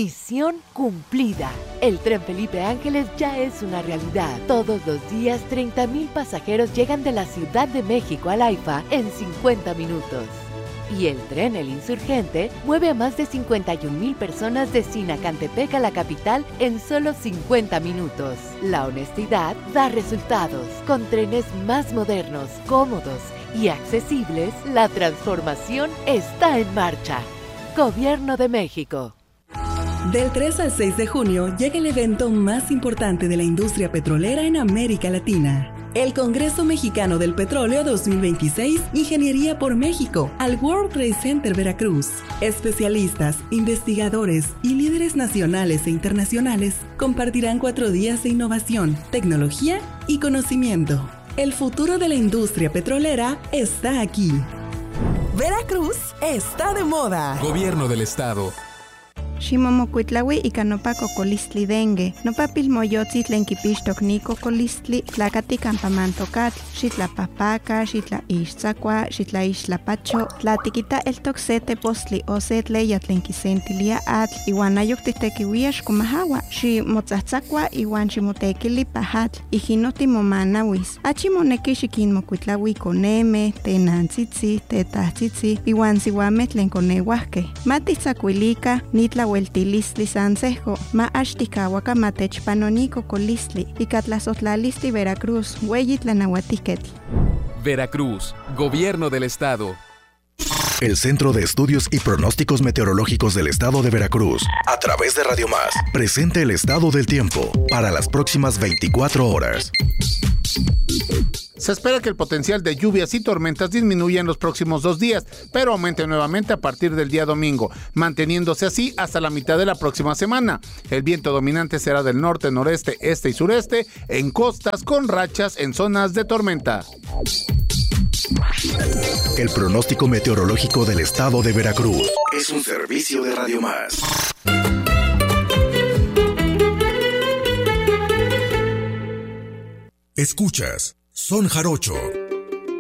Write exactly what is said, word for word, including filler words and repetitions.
Misión cumplida. El Tren Felipe Ángeles ya es una realidad. Todos los días, treinta mil pasajeros llegan de la Ciudad de México al AIFA en cincuenta minutos. Y el tren El Insurgente mueve a más de cincuenta y un mil personas de Sinacantepec a la capital en solo cincuenta minutos. La honestidad da resultados. Con trenes más modernos, cómodos y accesibles, la transformación está en marcha. Gobierno de México. Del tres al seis de junio llega el evento más importante de la industria petrolera en América Latina. El Congreso Mexicano del Petróleo dos mil veintiséis, Ingeniería por México, al World Trade Center Veracruz. Especialistas, investigadores y líderes nacionales e internacionales compartirán cuatro días de innovación, tecnología y conocimiento. El futuro de la industria petrolera está aquí. Veracruz está de moda. Gobierno del Estado. Ximomocuitlaui ika nopa cocolistli dengue, nopa pilmoyotzi tlen kipixtok ni cocolistli, tlakati campamantokatl, xitlapahpaka, xitlaixtzakua, xitlaixtlapacho, tlatikita eltok se tepostli o se tleya tlen kisentilia atl, iwan ayok titekiuia xkomahawa, ximotzatzakua iwan ximotekili pahatl, ijino timomanawis. Achi moneki xikinmokuitlaui koneme, tenantzitzi, tetahtzitzi, iwan siuameh tlen koneuahkeh. Matitzakuilika, nitla Hueltilistli Sansejo, ma axtikawaka matechpanoniko colistli, ikatlazotlalistli Veracruz, hueyitlanahuatiketl. Veracruz, Gobierno del Estado. El Centro de Estudios y Pronósticos Meteorológicos del Estado de Veracruz, a través de Radio Más, presenta el estado del tiempo para las próximas veinticuatro horas. Se espera que el potencial de lluvias y tormentas disminuya en los próximos dos días, pero aumente nuevamente a partir del día domingo, manteniéndose así hasta la mitad de la próxima semana. El viento dominante será del norte, noreste, este y sureste, en costas con rachas en zonas de tormenta. El pronóstico meteorológico del Estado de Veracruz es un servicio de Radio Más. Escuchas Son Jarocho.